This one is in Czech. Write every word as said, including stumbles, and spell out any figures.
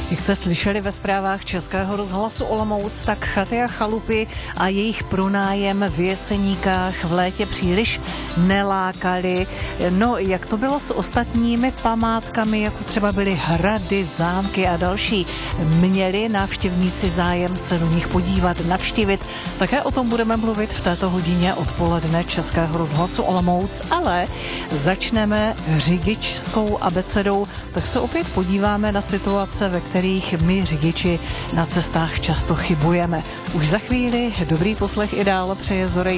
Jak jste slyšeli ve zprávách Českého rozhlasu Olomouc, tak chaty a chalupy a jejich pronájem v Jeseníkách v létě příliš nelákaly. No, jak to bylo s ostatními památkami, jako třeba byly hrady, zámky a další? Měli návštěvníci zájem se do nich podívat, navštívit? Také o tom budeme mluvit v této hodině odpoledne Českého rozhlasu Olomouc, ale začneme řidičskou abecedou, tak se opět podíváme na situace, ve kterých my řidiči na cestách často chybujeme. Už za chvíli dobrý poslech i dál přeje Zorej